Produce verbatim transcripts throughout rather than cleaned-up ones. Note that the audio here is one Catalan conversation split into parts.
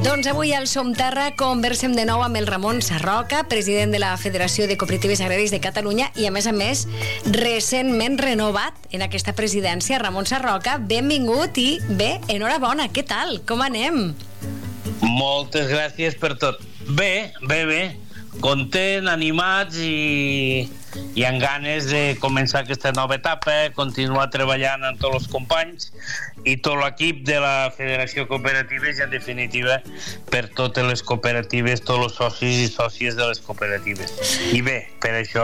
Doncs avui al Som Terra conversem de nou amb el Ramon Sarroca, president de la Federació de Cooperatives Agràries de Catalunya i, a més a més, recentment renovat en aquesta presidència. Ramon Sarroca, benvingut i bé, enhorabona. Què tal? Com anem? Moltes gràcies per tot. Bé, bé, bé. Content, animats i, i amb ganes de començar aquesta nova etapa, continuar treballant amb tots els companys i tot l'equip de la Federació Cooperatives i, en definitiva, per totes les cooperatives, tots els socis i sòcies de les cooperatives. I bé, per això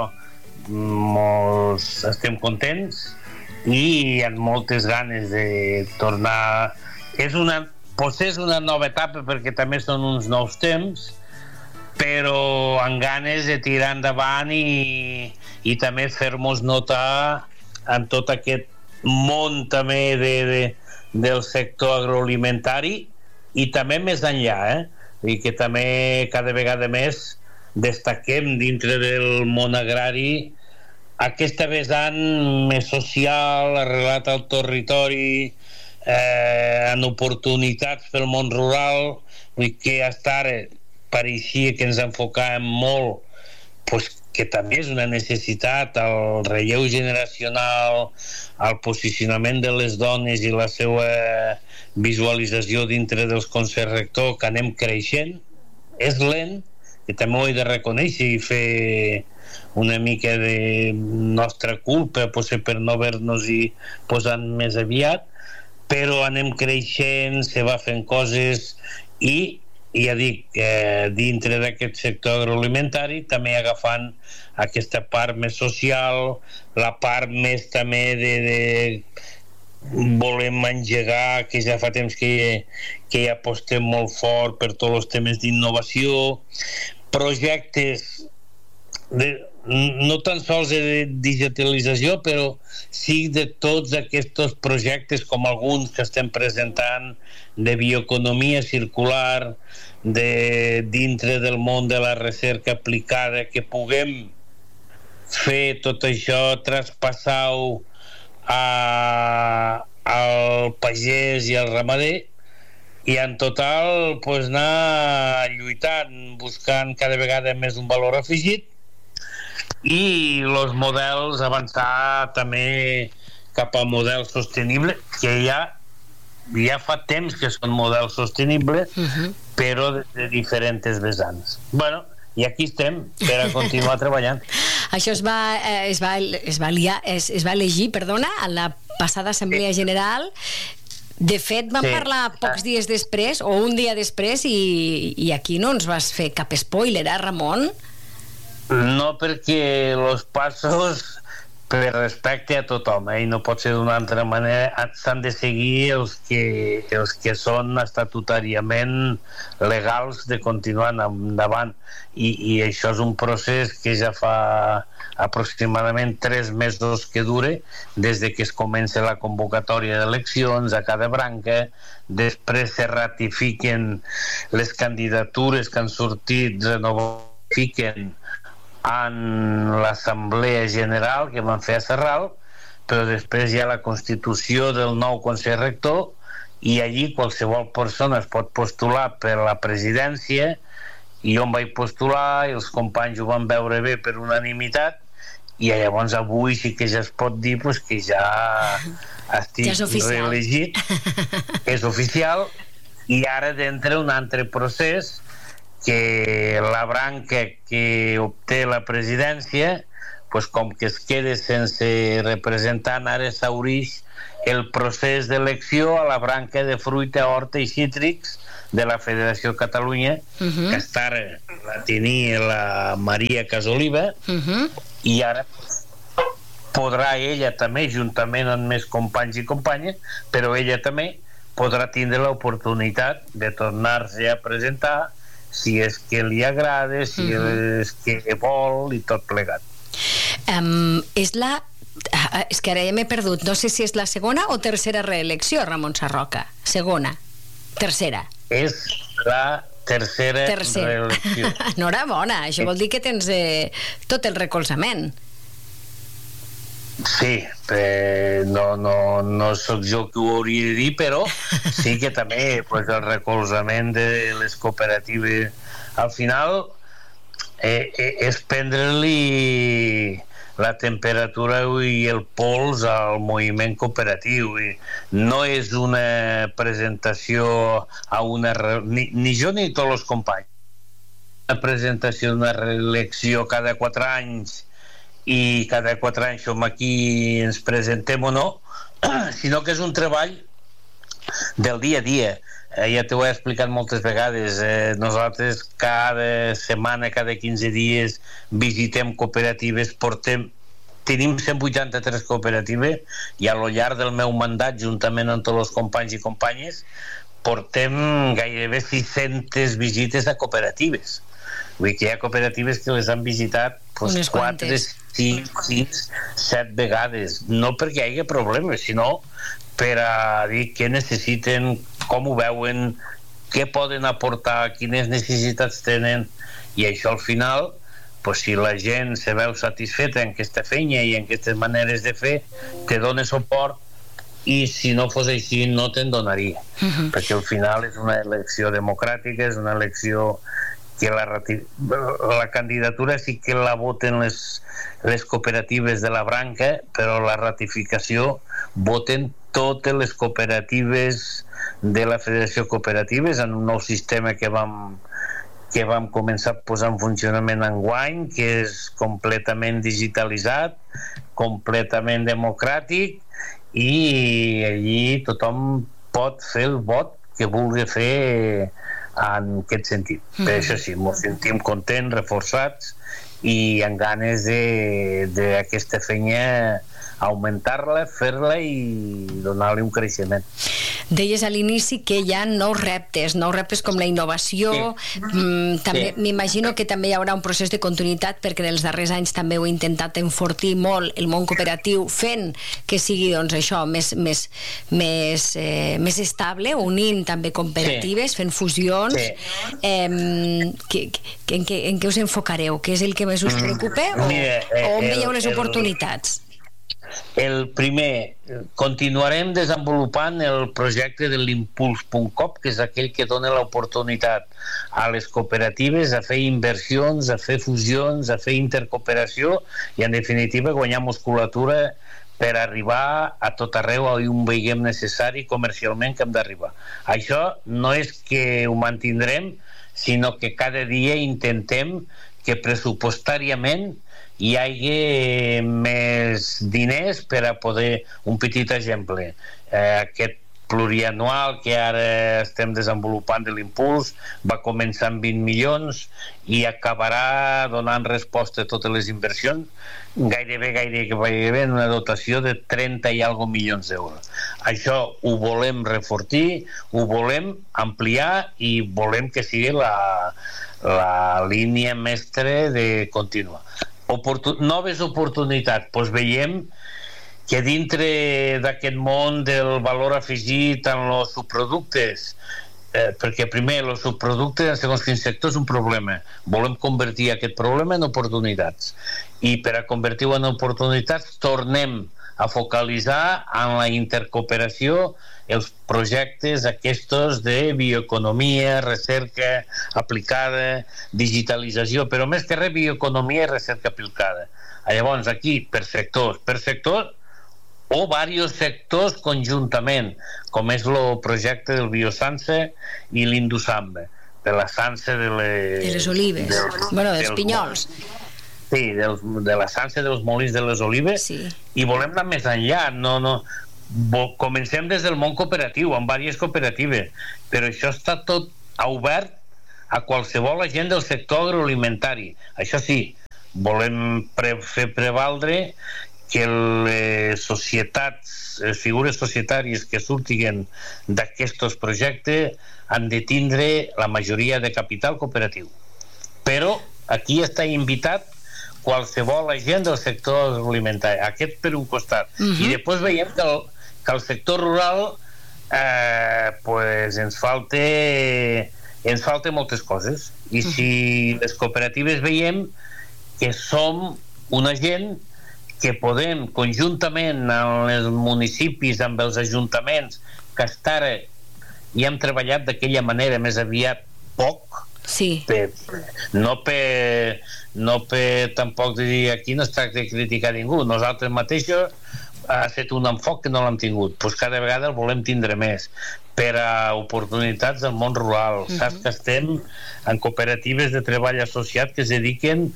molts estem contents i amb moltes ganes de tornar. És una, potser és una nova etapa perquè també són uns nous temps, però amb ganes de tirar endavant i, i també fer-nos notar en tot aquest món també de, de, del sector agroalimentari i també més enllà, eh? I que també cada vegada més destaquem dintre del món agrari aquesta vessant més social, arrelat al territori, eh, en oportunitats pel món rural, vull que hasta ara pareixia que ens enfocàvem molt, pues, que també és una necessitat, el relleu generacional, el posicionament de les dones i la seva visualització dintre dels consells rector, que anem creixent. És lent, que també ho he de reconèixer i fer una mica de nostra culpa, potser per no haver-nos-hi posat més aviat, però anem creixent, se va fent coses i i ja dic, eh, dintre d'aquest sector agroalimentari també agafant aquesta part més social, la part més també de, de volem engegar, que ja fa temps que, que ja apostem molt fort per tots els temes d'innovació, projectes de, no tan sols de digitalització, però sí de tots aquests projectes, com alguns que estem presentant, de bioeconomia circular, de dintre del món de la recerca aplicada, que puguem fer tot això, traspassar-ho al pagès i al ramader, i en total pues, anar lluitant, buscant cada vegada més un valor afegit i els models avançar també cap al model sostenible, que ja ja fa temps que són models sostenibles, uh-huh. però de, de diferents vessants. Bueno, i aquí estem per a continuar treballant. Això es va, eh, es va, es va, liar, es, es va elegir, perdona, a la passada Assemblea sí. General. De fet, vam sí. parlar pocs dies després, o un dia després, i, i aquí no ens vas fer cap spoiler, eh, Ramon? No, perquè els passos, per respecte a tothom, eh, i no pot ser d'una altra manera, s'han de seguir els que, els que són estatutàriament legals de continuar endavant. I, i això és un procés que ja fa aproximadament tres mesos que dure, des de que es comença la convocatòria d'eleccions a cada branca, després se ratifiquen les candidatures que han sortit, renovifiquen en l'Assemblea General que van fer a Sarral, però després hi ha la constitució del nou Consell Rector i allí qualsevol persona es pot postular per la presidència, i jo em vaig postular i els companys ho van veure bé per unanimitat, i llavors avui sí que ja es pot dir pues, que ja estic ja reelegit, és oficial, i ara d'entre un altre procés que la branca que obté la presidència, pues com que es queda sense representant, ara s'haureix el procés d'elecció a la branca de fruita, horta i cítrics de la Federació de Catalunya, uh-huh. que hasta ara la tenia la Maria Casoliva, uh-huh. i ara podrà ella també, juntament amb més companys i companyes, però ella també podrà tindre l'oportunitat de tornar-se a presentar si és que li agrada, si uh-huh. és que vol i tot plegat. Um, és la... És que ara ja m'he perdut. No sé si és la segona o tercera reelecció, Ramon Sarroca. Segona. Tercera. És la tercera, tercera. reelecció. Enhorabona. Això vol dir que tens eh, tot el recolzament. Sí, eh, no, no, no sóc jo que ho hauria de dir, però sí que també pues, el recolzament de les cooperatives al final eh, eh, és prendre-li la temperatura i el pols al moviment cooperatiu. I no és una presentació a una... Ni, ni jo ni tots els companys. Una presentació d'una reelecció cada quatre anys i cada quatre anys som aquí i ens presentem o no, sinó que és un treball del dia a dia. Eh, ja t'ho he explicat moltes vegades. Eh, nosaltres cada setmana, cada quinze dies visitem cooperatives, portem tenim cent vuitanta-tres cooperatives i a lo llarg del meu mandat, juntament amb tots els companys i companyes, portem gairebé sis-centes visites a cooperatives. Vull dir que hi ha cooperatives que les han visitat doncs, quatre, cinc, sis, set vegades. No perquè hi hagi problemes, sinó per a dir què necessiten, com ho veuen, què poden aportar, quines necessitats tenen, i això al final, pues, si la gent se veu satisfeta en aquesta feina i en aquestes maneres de fer, te dona suport, i si no fos així no te'n donaria. Uh-huh. Perquè al final és una elecció democràtica, és una elecció que la, la candidatura sí que la voten les, les cooperatives de la branca, però la ratificació voten totes les cooperatives de la Federació de Cooperatives en un nou sistema que vam, que vam començar a posar en funcionament enguany, que és completament digitalitzat, completament democràtic, i allí tothom pot fer el vot que vulgui fer en aquest sentit. Mm. Per això sí, ens sentim contents, reforçats i amb ganes d'aquesta feina augmentar-la, fer-la i donar-li un creixement. Deies a l'inici que hi ha nous reptes, nous reptes com la innovació, sí. mm, també sí. M'imagino que també hi haurà un procés de continuïtat, perquè en els darrers anys també heu intentat enfortir molt el món cooperatiu, fent que sigui doncs, això més, més, més, eh, més estable, unint també cooperatives, sí. Fent fusions. Sí. Eh, que, que, en, què, en què us enfocareu? Què és el que més us preocupa? O, Mira, eh, o on veieu les oportunitats? El primer, continuarem desenvolupant el projecte de l'impuls punt com, que és aquell que dona l'oportunitat a les cooperatives a fer inversions, a fer fusions, a fer intercooperació i, en definitiva, guanyar musculatura per arribar a tot arreu on veiem necessari comercialment que hem d'arribar. Això no és que ho mantindrem, sinó que cada dia intentem que pressupostàriament hi hagi més diners per a poder... Un petit exemple, eh, aquest plurianual que ara estem desenvolupant de l'impuls va començar amb vint milions i acabarà donant resposta a totes les inversions gairebé, gairebé, gairebé en una dotació de trenta i alguna milions d'euros. Això ho volem reforçar, ho volem ampliar i volem que sigui la, la línia mestra de continuar. Oportun- noves oportunitats, doncs veiem que dintre d'aquest món del valor afegit en els subproductes, eh, perquè primer els subproductes en segons quins sectors és un problema, volem convertir aquest problema en oportunitats, i per a convertir-ho en oportunitats tornem a focalitzar en la intercooperació els projectes aquests de bioeconomia, recerca aplicada, digitalització, però més que res bioeconomia i recerca aplicada. Llavors aquí per sectors, per sectors o diversos sectors conjuntament, com és el projecte del Biosanse i l'Indusambe, de la sanse de les, de les olives, del, bueno, dels, dels pinyols. Sí, dels, de la sanse dels molins de les olives, sí. I volem anar més enllà. No, no. Comencem des del món cooperatiu, amb diverses cooperatives, però això està tot obert a qualsevol agent del sector agroalimentari. Això sí, volem pre- fer prevaldre que les societats, les figures societàries que surtin d'aquests projectes han de tindre la majoria de capital cooperatiu. Però aquí està invitat qualsevol agent del sector agroalimentari, aquest per un costat. Uh-huh. I després veiem que el, que el sector rural eh, pues ens falta ens falta moltes coses, i si les cooperatives veiem que som una gent que podem, conjuntament amb els municipis, amb els ajuntaments, que fins ara hi hem treballat d'aquella manera, més aviat poc, sí. per, no per no per tampoc dir aquí no es tracta de criticar ningú, nosaltres mateixos ha estat un enfoc que no l'hem tingut, doncs cada vegada el volem tindre més per a oportunitats del món rural. Uh-huh. Saps que estem en cooperatives de treball associat que es dediquen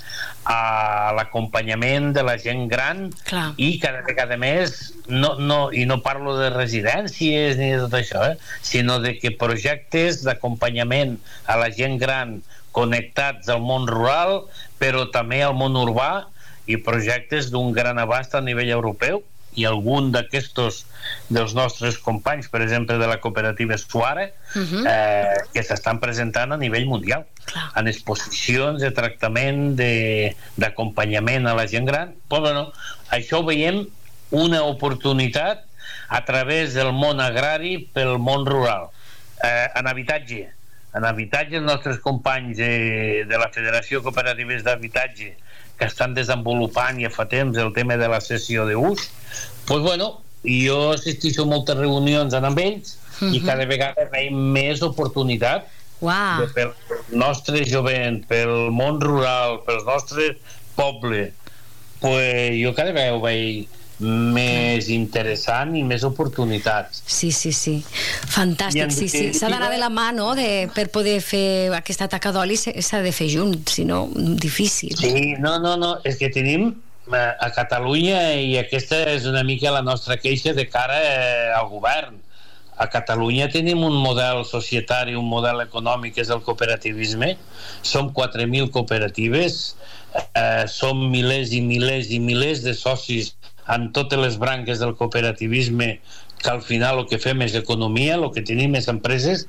a l'acompanyament de la gent gran. Clar. I cada vegada més no, no, i no parlo de residències ni de tot això, eh, sinó de que projectes d'acompanyament a la gent gran connectats al món rural però també al món urbà, i projectes d'un gran abast a nivell europeu, i algun d'aquestos dels nostres companys, per exemple de la cooperativa Suara, uh-huh. eh, que s'estan presentant a nivell mundial. Clar. En exposicions de tractament de, d'acompanyament a la gent gran. Però bueno, això ho veiem una oportunitat a través del món agrari pel món rural. Eh, en habitatge en habitatge els nostres companys de, de la Federació de Cooperatives d'Habitatge, que estan desenvolupant ja fa temps el tema de la cessió d'ús, doncs bueno, jo assisteixo a moltes reunions amb ells, uh-huh. i cada vegada veiem més oportunitat. Wow. De, pel nostre jovent, pel món rural, pels nostres pobles, pues jo cada vegada ho veig més interessant i més oportunitats. Sí, sí, sí. Fantàstic, sí, sí. S'ha d'anar de la mà, no? De, per poder fer aquesta taca d'oli s'ha de fer junt, si no, difícil. Sí, no, no, no, és que tenim a Catalunya, i aquesta és una mica la nostra queixa de cara al govern. A Catalunya tenim un model societari, un model econòmic que és el cooperativisme. Som quatre mil cooperatives, eh, som milers i milers i milers de socis en totes les branques del cooperativisme, que al final el que fem és economia, el que tenim és empreses,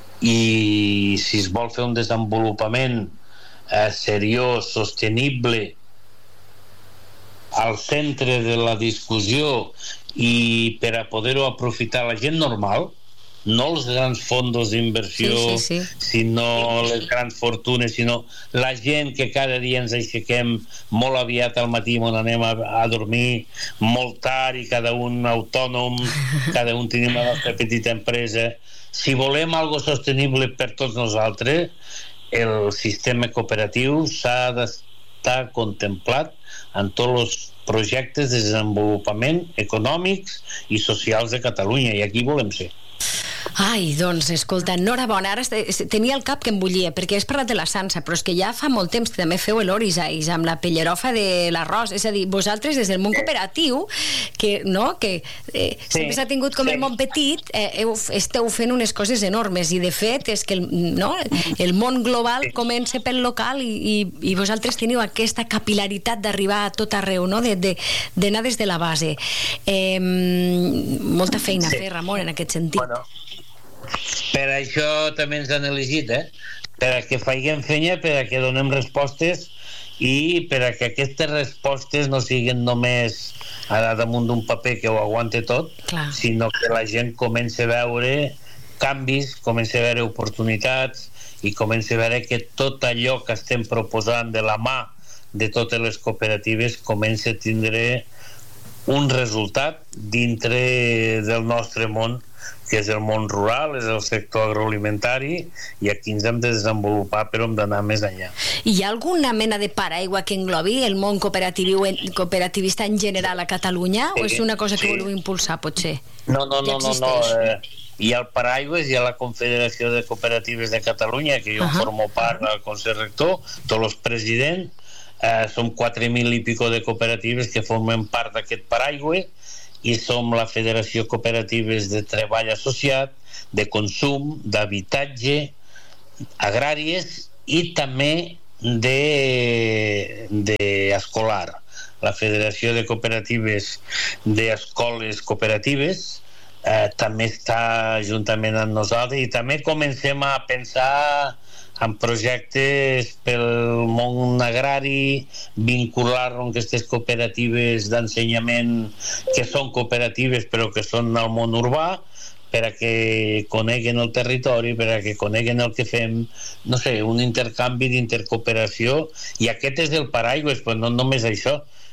i si es vol fer un desenvolupament eh, seriós, sostenible, al centre de la discussió, i per a poder-ho aprofitar la gent normal, no els grans fondos d'inversió, sí, sí, sí. sinó les grans fortunes, sinó la gent que cada dia ens aixequem molt aviat al matí on anem a, a dormir molt tard, i cada un autònom, cada un tenim la nostra petita empresa. Si volem algo sostenible per tots nosaltres, el sistema cooperatiu s'ha d'estar contemplat en tots els projectes de desenvolupament econòmics i socials de Catalunya, i aquí volem ser. Ai, doncs, escolta, enhorabona. Ara tenia el cap que em bullia, perquè has parlat de la Sansa, però és que ja fa molt temps que també feu l'Oris Ais amb la pellerofa de l'arròs. És a dir, vosaltres des del món cooperatiu, que, no, que eh, sí, sempre s'ha tingut com sí. el món petit, eh, heu, esteu fent unes coses enormes, i de fet és que el, no, el món global comença pel local, i, i, i vosaltres teniu aquesta capilaritat d'arribar a tot arreu, no? de, de, d'anar des de la base. Eh, molta feina a fer, Ramon, en aquest sentit. Bueno, per això també ens han elegit, eh? Per a que faiguem feina, per a que donem respostes, i per a que aquestes respostes no siguin només a damunt d'un paper que ho aguante tot, clar. Sinó que la gent comença a veure canvis, comença a veure oportunitats, i comença a veure que tot allò que estem proposant de la mà de totes les cooperatives comença a tindre un resultat dintre del nostre món, que és el món rural, és el sector agroalimentari, i aquí ens hem de desenvolupar, però hem d'anar més enllà. Hi ha alguna mena de paraigua que englobi el món cooperatiu, cooperativista en general a Catalunya, sí, o és una cosa que sí. voleu impulsar, potser? No, no, no, no, no. Eh, hi ha el Paraigües, hi ha la Confederació de Cooperatives de Catalunya, que jo uh-huh. formo part del Consell Rector, tots els presidents, eh, som quatre mil i pico de cooperatives que formem part d'aquest Paraigües, i som la Federació Cooperatives de Treball Associat, de Consum, d'Habitatge, agràries, i també de, de escolar. La Federació de Cooperatives d'Escoles Cooperatives eh, també està juntament amb nosaltres, i també comencem a pensar en projectes pel món agrari, vincular aquestes cooperatives d'ensenyament que són cooperatives però que són al món urbà, per a que coneguen el territori, per a que coneguen el que fem, no sé, un intercanvi d'intercooperació, i aquest és el paraigües, però no només això,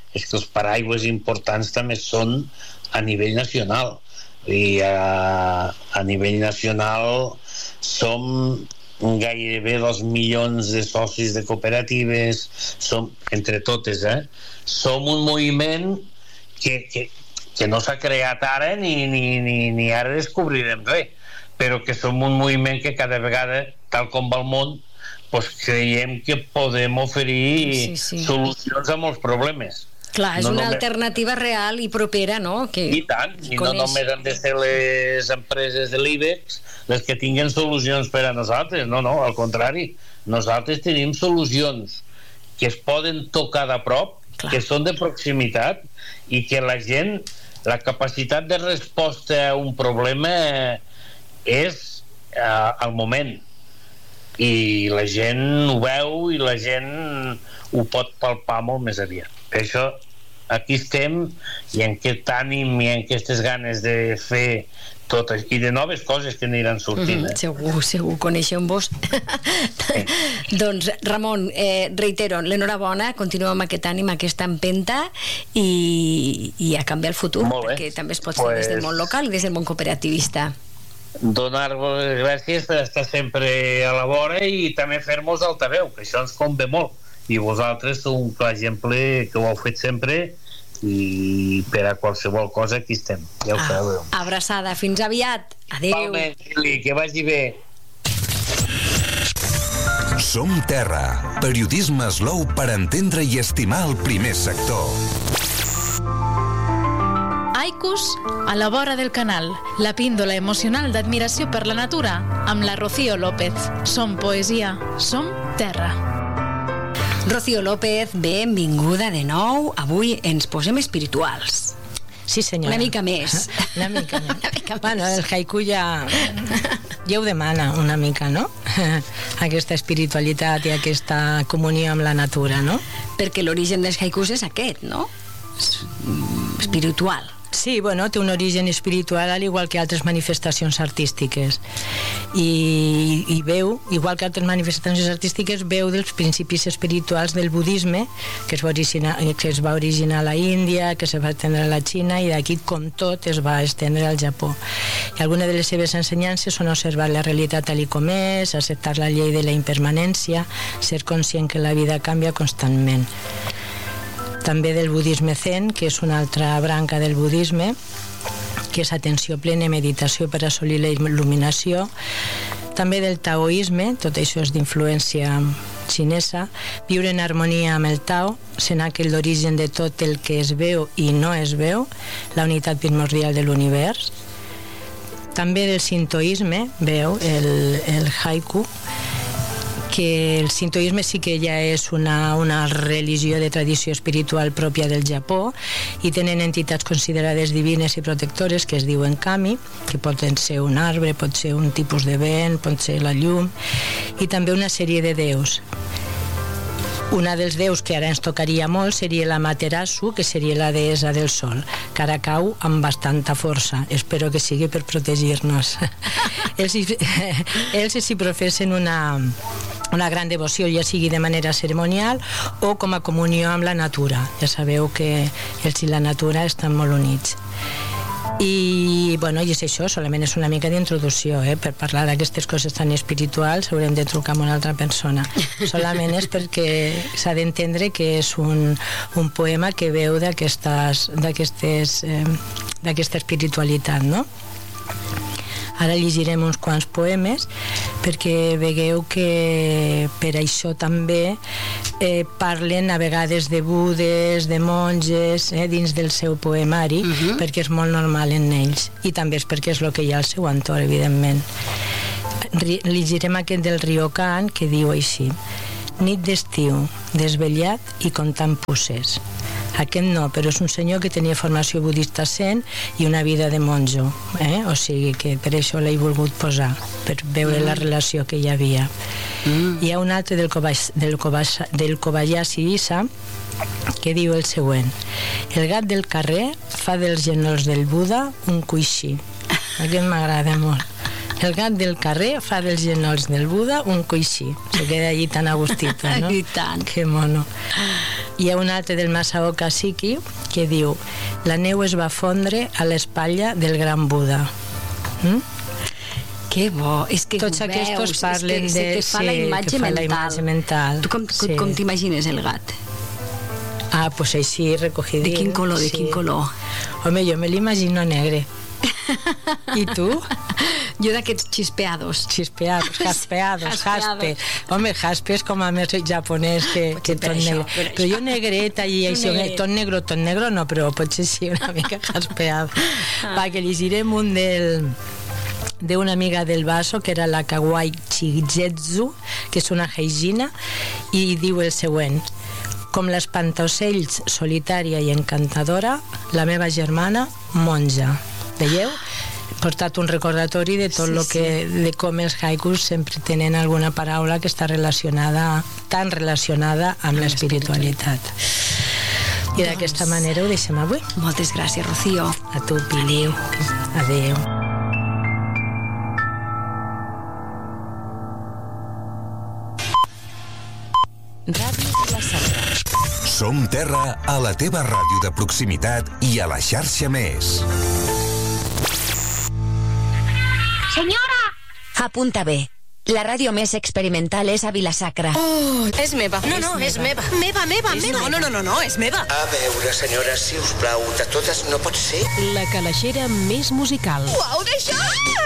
és que els paraigües importants també són a nivell nacional. I a, a nivell nacional som gairebé dos milions de socis de cooperatives, som, entre totes, eh? Som un moviment que, que, que no s'ha creat ara ni, ni, ni, ni ara descobrirem res, però que som un moviment que cada vegada, tal com va el món, pues creiem que podem oferir sí, sí. solucions a molts problemes. Clar, és no una només... alternativa real i propera, no? Que I tant, i coneix. no només han de ser les empreses de l'IBEX les que tinguen solucions per a nosaltres, no, no, al contrari, nosaltres tenim solucions que es poden tocar de prop, clar. Que són de proximitat i que la gent, la capacitat de resposta a un problema és eh, al moment, i la gent ho veu i la gent ho pot palpar molt més aviat. Per això aquí estem, i en aquest ànim i en aquestes ganes de fer tot això, i de noves coses que aniran sortint. Mm, eh? segur, segur, coneixem-vos. Sí. Doncs, Ramon, eh, reitero, l'enhorabona, continuem amb aquest ànim, aquesta empenta i, i a canviar el futur, perquè també es pot fer pues... des del món local i des del món cooperativista. Donar-vos les gràcies per estar sempre a la vora i també fer-nos altaveu, que això ens convé molt, i vosaltres sou un clar exemple que ho heu fet sempre i per a qualsevol cosa aquí estem, ja ho ah, sabeu. Abraçada, fins aviat, adéu. Palme, que vagi bé. Som Terra, periodisme slow per entendre i estimar el primer sector. Haikus a la vora del canal, la píndola emocional d'admiració per la natura amb la Rocío López. Som poesia, som terra. Rocío López, benvinguda de nou. Avui ens posem espirituals. Sí, senyora. Una mica més. Una mica més. Una mica bueno, més. el haiku ja, ja ho demana una mica, no? Aquesta espiritualitat i aquesta comunió amb la natura, no? Perquè l'origen dels haikus és aquest, no? Espiritual. Sí, bueno, té un origen espiritual al igual que altres manifestacions artístiques i, i veu, igual que altres manifestacions artístiques, veu dels principis espirituals del budisme que es va originar, que es va originar a la Índia, que se va estendre a la Xina i d'aquí, com tot, es va estendre al Japó. I algunes de les seves ensenyances són observar la realitat tal i com és, acceptar la llei de la impermanència, ser conscient que la vida canvia constantment. També del budisme zen, que és una altra branca del budisme, que és atenció plena i meditació per assolir la il·luminació. També del taoisme, tot això és d'influència xinesa, viure en harmonia amb el Tao, sent aquell l'origen de tot el que es veu i no es veu, la unitat primordial de l'univers. També del sintoisme, veu, el, el haiku, que el sintoisme sí que ja és una, una religió de tradició espiritual pròpia del Japó i tenen entitats considerades divines i protectores que es diuen kami, que poden ser un arbre, pot ser un tipus de vent, pot ser la llum, i també una sèrie de déus. Una dels déus que ara ens tocaria molt seria la Materasu, que seria la deessa del sol, que ara cau amb bastanta força. Espero que sigui per protegir-nos. ells, ells s'hi professen una, una gran devoció, ja sigui de manera cerimonial o com a comunió amb la natura. Ja sabeu que ells i la natura estan molt units. I, bueno, i és això, solament és una mica d'introducció, eh? Per parlar d'aquestes coses tan espirituals haurem de trucar amb una altra persona. Solament és perquè s'ha d'entendre que és un, un poema que veu d'aquestes, d'aquestes, eh, d'aquesta espiritualitat, no? Ara llegirem uns quants poemes perquè vegueu que per això també eh, parlen a vegades de budes, de monges, eh, dins del seu poemari, uh-huh. perquè és molt normal en ells i també és perquè és el que hi ha al seu entorn, evidentment. Llegirem aquest del Ryokan, que diu així: nit d'estiu, desvellat i comptant pusses. Aquest no, però és un senyor que tenia formació budista zen i una vida de monjo, eh? O sigui que per això l'he volgut posar, per veure mm. la relació que hi havia. Mm. Hi ha un altre del, Kobayashi, del, Kobayashi, del Kobayashi Isa que diu el següent: el gat del carrer fa dels genolls del Buda un cuixí. Aquest m'agrada molt. El gat del carrer fa dels genolls del Buda un coixí. Se queda allí tan agustito, no? I tant. Que mono. Hi ha un altre del Masaoka Shiki que diu: la neu es va fondre a l'espatlla del gran Buda. Mm? Que bo, és que tots ho aquests veus, parlen és que de... se te fa la imatge que fa mental. la imatge mental. Tu com, sí. com t'imagines el gat? Ah, pues així, recogidín. De quin color, de sí. quin color? Home, jo me l'imagino negre. I tu? Jo d'aquests xispeados. Xispeados, jaspeados, jaspe. Jaspeados. Home, jaspe és com a més japonès que, que per tot això, negre. per Però jo negreta i això, negret. tot negro, tot negro no, però potser sí una mica jaspeado. Ah. Va, que llegirem un del de una amiga del Vaso, que era la Kawaii Chigetsu, que és una heijina, i diu el següent: com l'espantaocells solitària i encantadora, la meva germana monja. Veieu? He portat un recordatori de tot Sí, lo sí. que, de com els haikus sempre tenen alguna paraula que està relacionada, tan relacionada amb l'espiritualitat. I d'aquesta manera ho deixem avui. Moltes gràcies, Rocío. A tu, Pili. Adéu. Ràdio Vila-sacra. Som Terra a la teva ràdio de proximitat i a la xarxa Més. Senyora! Apunta bé. La ràdio més experimental és a Vila-sacra. Oh, és meva. No, no, és meva. Meva, meva, És meva. no, no, no, no, no, és meva. A veure, senyora, si us plau, de totes no pot ser? La calaixera més musical. Uau, d'això!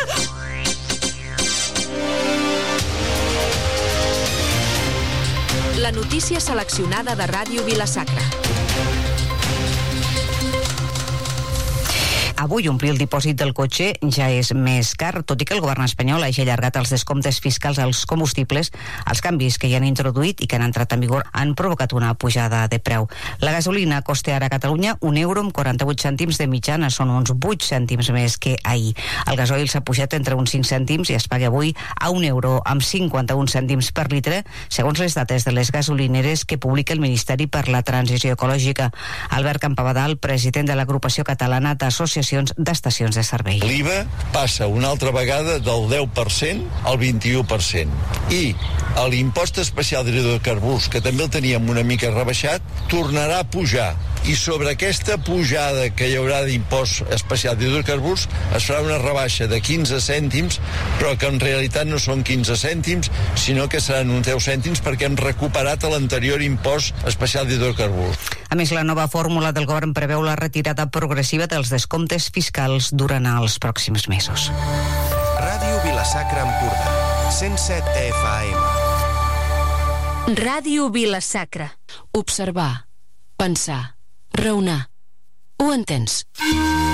La notícia seleccionada de Ràdio Vila-sacra. Avui omplir el dipòsit del cotxe ja és més car, tot i que el govern espanyol hagi allargat els descomptes fiscals als combustibles. Els canvis que hi han introduït i que han entrat en vigor han provocat una pujada de preu. La gasolina costa ara a Catalunya un euro amb quaranta-vuit cèntims de mitjana, són uns vuit cèntims més que ahir. El gasoil s'ha pujat entre uns cinc cèntims i es paga avui a un euro amb cinquanta-un cèntims per litre, segons les dates de les gasolineres que publica el Ministeri per la Transició Ecològica. Albert Campabadal, president de l'Agrupació Catalana d'Associacions d'Estacions de Servei. L'I V A passa una altra vegada del deu per cent al vint-i-u per cent. I l'impost especial d'hidrocarburs, que també el teníem una mica rebaixat, tornarà a pujar. I sobre aquesta pujada que hi haurà d'impost especial d'hidrocarburs es farà una rebaixa de quinze cèntims, però que en realitat no són quinze cèntims, sinó que seran uns deu cèntims perquè hem recuperat l'anterior impost especial d'hidrocarburs. A més, la nova fórmula del govern preveu la retirada progressiva dels descomptes fiscals durant els pròxims mesos. Ràdio Vila-sacra Empordà, cent set F M. Ràdio Vila-sacra. Observar, pensar, raonar. Ho entens?